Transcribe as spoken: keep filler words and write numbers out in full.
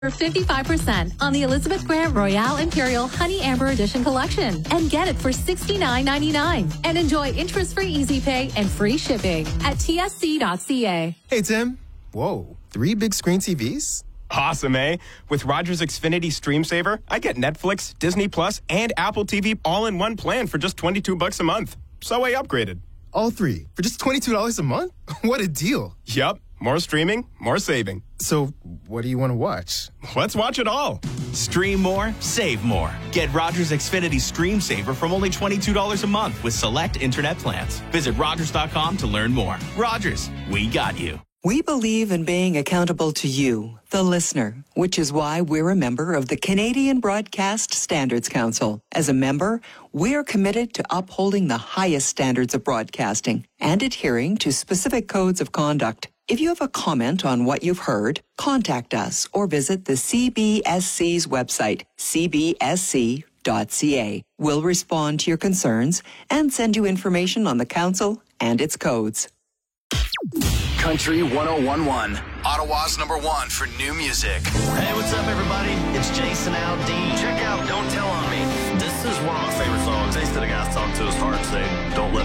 For fifty-five percent on the Elizabeth Grant Royale Imperial Honey Amber Edition collection and get it for sixty-nine ninety-nine and enjoy interest-free easy pay and free shipping at T S C dot C A. Hey, Tim. Whoa, three big screen T Vs? Awesome, eh? With Rogers Xfinity Stream Saver, I get Netflix, Disney Plus, and Apple T V all in one plan for just twenty-two bucks a month. So I upgraded. All three for just twenty-two dollars a month? What a deal. Yup. More streaming, more saving. So, what do you want to watch? Let's watch it all. Stream more, save more. Get Rogers Xfinity Stream Saver from only twenty-two dollars a month with select internet plans. Visit Rogers dot com to learn more. Rogers, we got you. We believe in being accountable to you, the listener, which is why we're a member of the Canadian Broadcast Standards Council. As a member, we're committed to upholding the highest standards of broadcasting and adhering to specific codes of conduct. If you have a comment on what you've heard, contact us or visit the C B S C's website, C B S C dot C A. We'll respond to your concerns and send you information on the council and its codes. Country one oh one point one, Ottawa's number one for new music. Hey, what's up, everybody? It's Jason Aldean. Check out Don't Tell On Me. This is one of my favorite songs. Taste of the guys talk to his heart, say, don't let